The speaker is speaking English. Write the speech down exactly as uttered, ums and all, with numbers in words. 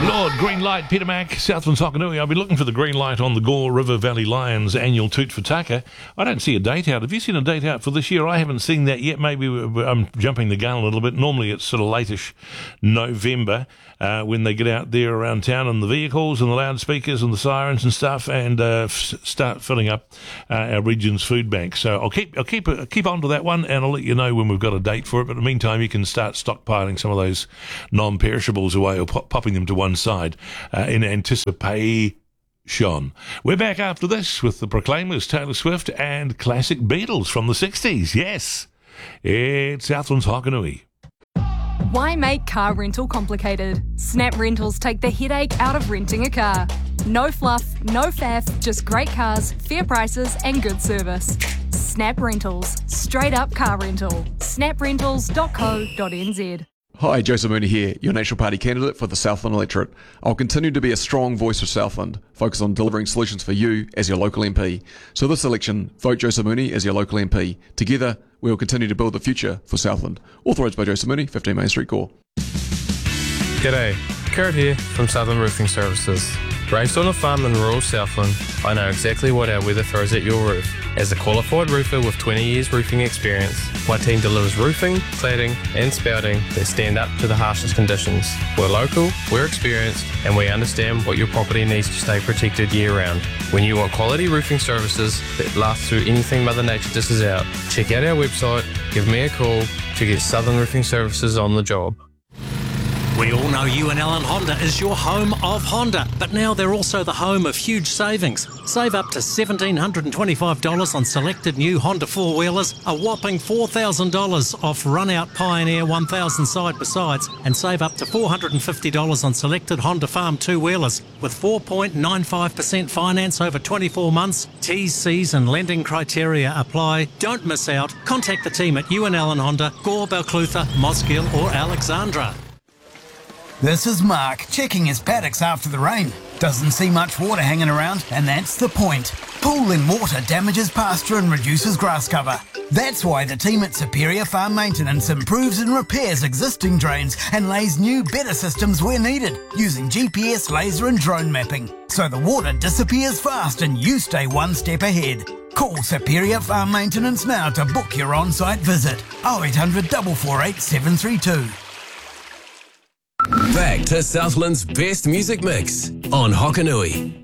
Lord, green light, Peter Mack, Southlands Hokanui. I've been looking for the green light on the Gore River Valley Lions annual Toot for Taka. I don't see a date out. Have you seen a date out for this year? I haven't seen that yet. Maybe I'm jumping the gun a little bit. Normally it's sort of late-ish November uh, when they get out there around town and the vehicles and the loudspeakers and the sirens and stuff and uh, f- start filling up uh, our region's food bank. So I'll keep I'll keep uh, keep on to that one and I'll let you know when we've got a date for it. But in the meantime, you can start stockpiling some of those non-perishables away or pop- popping them to one side uh, in anticipation. We're back after this with the Proclaimers, Taylor Swift, and classic Beatles from the sixties. Yes, it's Southlands Hokanui. Why make car rental complicated? Snap Rentals take the headache out of renting a car. No fluff, no faff, just great cars, fair prices and good service. Snap Rentals. Straight up car rental. snap rentals dot co dot n z. Hi, Joseph Mooney here, your National Party candidate for the Southland electorate. I'll continue to be a strong voice for Southland, focus on delivering solutions for you as your local M P. So this election, vote Joseph Mooney as your local M P. Together, we will continue to build the future for Southland. Authorised by Joseph Mooney, fifteen Main Street, Gore. G'day, Kurt here from Southern Roofing Services. Raised on a farm in rural Southland, I know exactly what our weather throws at your roof. As a qualified roofer with twenty years roofing experience, my team delivers roofing, cladding and spouting that stand up to the harshest conditions. We're local, we're experienced and we understand what your property needs to stay protected year round. When you want quality roofing services that last through anything Mother Nature dishes out, check out our website, give me a call to get Southern Roofing Services on the job. We all know U N L and Honda is your home of Honda, but now they're also the home of huge savings. Save up to one thousand seven hundred twenty-five dollars on selected new Honda four-wheelers, a whopping four thousand dollars off run-out Pioneer one thousand side-by-sides, and save up to four hundred fifty dollars on selected Honda Farm two-wheelers. With four point nine five percent finance over twenty-four months, T's, C's and lending criteria apply. Don't miss out. Contact the team at U N L and Honda, Gore, Balclutha, Mosgiel or Alexandra. This is Mark, checking his paddocks after the rain. Doesn't see much water hanging around, and that's the point. Pooling water damages pasture and reduces grass cover. That's why the team at Superior Farm Maintenance improves and repairs existing drains and lays new, better systems where needed, using G P S, laser and drone mapping. So the water disappears fast and you stay one step ahead. Call Superior Farm Maintenance now to book your on-site visit. oh eight hundred, four four eight, seven three two. Back to Southland's best music mix on Hokanui.